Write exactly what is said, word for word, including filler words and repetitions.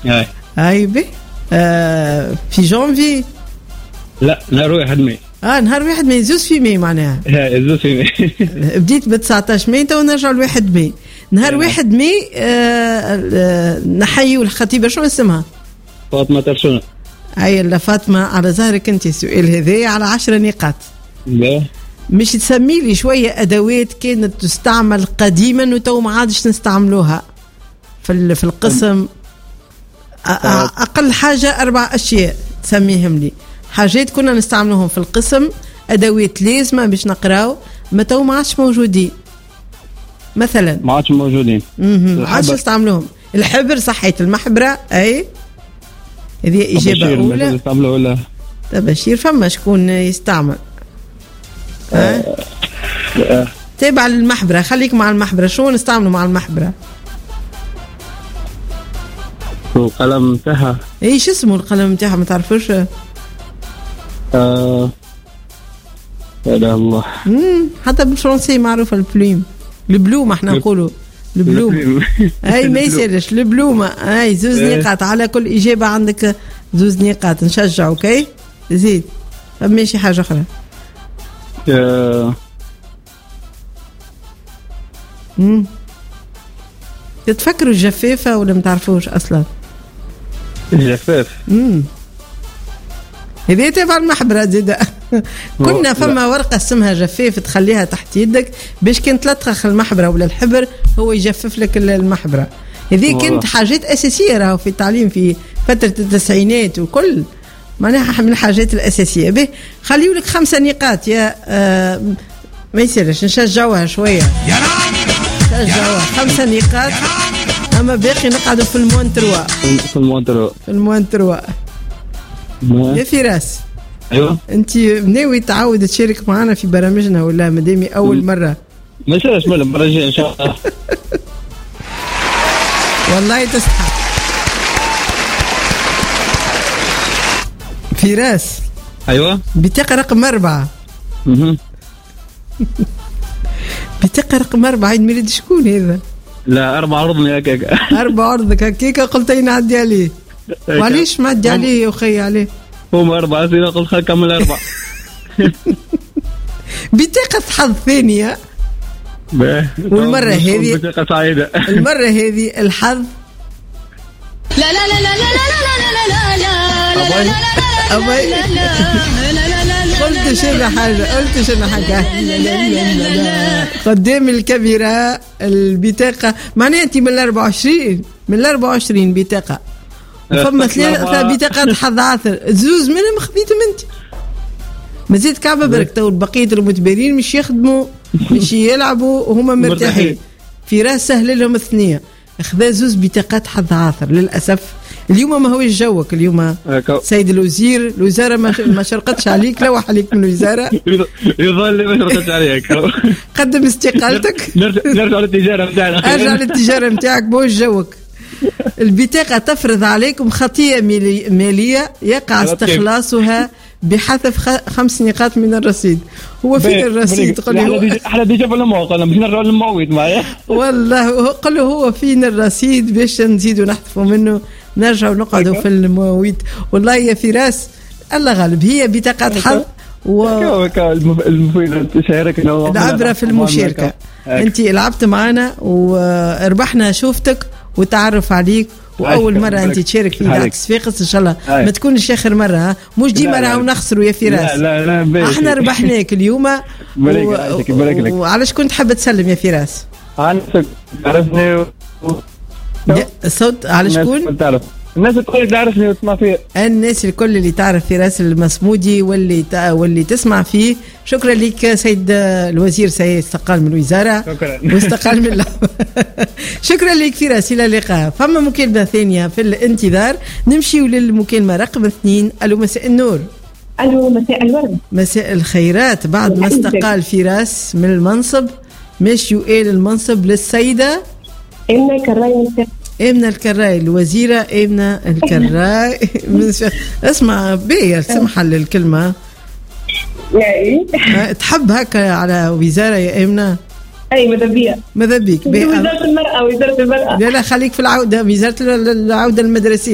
هاي هاي به آه في جانفي. لا نهار واحد ماي. اه نهار واحد ماي زوز في ماي معناها. هاي زوز في ماي. بديت ب تسعطاش ماي تو نرجع لواحد ماي. نهار واحد ماي آه آه نحيوا الخطيبة شو اسمها؟ فاطمة ترسونة. هاي لا فاطمة على ظهرك انت السؤال هذا على عشر نقاط. لا مش تسمي لي شوية أدوات كانت تستعمل قديما وتو ما عادش نستعملوها في في القسم. أقل حاجة أربع أشياء تسميهم لي، حاجات كنا نستعملوهم في القسم، أدوات لازمة باش نقراو ما تو ما عادش موجودين. مثلا ما عادش موجودين. ما عادش نستعملوهم. الحبر صحيت، المحبرة أي هذه إجابة أولى. نستعملوه ولا تبشير فما شكون يستعمل. أه؟ أه. تابع للمحبرة، خليك مع المحبرة. شو نستعملوا مع المحبرة؟ القلم متاعها. ايش اسمه القلم متاعها ما تعرفوش؟ آه لا الله. امم حتى بالفرنسي معروفة البلوم، البلوم احنا نقولوا البلوم. اي ما يسالش البلومة. اي زوز نقاط على كل إجابة عندك زوز نقاط نشجعك. اي زيد ماشي حاجة أخرى. آه. امم تتفكروا الجفافة ولا متعرفوش أصلا؟ الجفاف امم هذه تبع المحبرة زيدا. كنا فما ورقة اسمها جفاف تخليها تحت يدك باش كنت لا تدخل المحبرة ولا الحبر هو يجفف لك المحبرة. هذه كانت حاجات أساسية راهو في التعليم في فترة التسعينات وكل معناها من الحاجات الأساسية. به خليوا لك خمسة نقاط يا آه ما يصيرش نشجعوها شوية، نشجعوها خمسة نقاط. أما باقي نقعدوا في الموان تروا في الموان تروا في الموان تروا. يا فراس ايوه انت ناوي تعاود تشارك معنا في برامجنا ولا مدامي اول مره؟ ما شاءش مالا المره الجايه ان شاء الله. والله تستحق فراس. ايوه بطاقه رقم أربعة. اها بطاقه رقم أربعة عيد ميلاد شكون هذا؟ لا أربعة عرضني هكاك. أربعة عرضك هكاك قلت أين نعدي عليه. معليش ما عدي عليه يا أخي عليه. هم أربعة سنين قلت خل كمل أربعة. بطاقة حظ ثانية. والمرة هذه بطاقة سعيدة. المرة هذه الحظ لا لا لا لا لا لا لا لا لا لا أبي قلت شنو حاجة قلت شنو حاجة قدام الكاميرا البطاقة معناها أنت من الأربعة وعشرين من الأربعة وعشرين بطاقة وفما ثلاثة بطاقات حظ عاثر زوز منهم خذيتهم أنت. مازيد كعبة برك تو بقية المتبرين مش يخدموا مش يلعبوا وهم مرتاحين. في راس سهل لهم الثنية اخذا زوز بطاقات حظ عاثر. للأسف اليوم ما هوش جوك اليوم سيد الوزير. الوزارة ما شرقتش عليك لوح عليك من الوزارة. يظل ما شرقتش عليك. قدم استقالتك. نرجع للتجارة متاعنا. ارجع للتجارة متاعك بوش جوك. البطاقة تفرض عليكم خطية مالية يقع استخلاصها بحذف خمس نقاط من الرصيد. هو فين الرصيد؟ قل له احنا ديجا في الموقع قلنا باش نرجعوا للمعوض معايا. والله قل له هو فين الرصيد باش نزيدوا نحذفوا منه نرجعوا نقعدوا في المواويل. والله يا فراس الله غالب هي بطاقة حظ و المفيد تشارك العبرة في المشاركة. انت لعبت معنا وربحنا شوفتك وتعرف عليك واول مره انت تشارك في دعك صفاقس ان شاء الله ما تكونش اخر مره. ها مش ديما راهو نخسروا يا فراس. لا لا لا احنا ربحناك اليوم. وعلاش كنت حابه تسلم يا فراس؟ انا عرفني الصوت على شكون؟ الناس الكل اللي تعرفني وتسمع فيه. الناس الكل اللي تعرف فراس المسمودي واللي تا واللي تسمع فيه. شكرا لك سيد الوزير سيستقال من الوزارة واستقال من اللعبة. شكرا لك فراس إلى اللقاء. فما مكالمة ثانية في الانتظار. نمشي للمكالمة رقم اثنين. ألو مساء النور. ألو مساء الورد. مساء الخيرات. بعد ما استقال فراس من المنصب ماشي يقال المنصب للسيدة إمنا الكراي. امنا الكراي الوزيره امنا الكراي. اسمع بيا سمح للكلمه. لا تحب هكا على وزاره يا امنا؟ اي ماذا بيا ماذا بيك؟ وزاره المراه وزاره المراه. لا لا خليك في العوده وزاره العوده المدرسيه.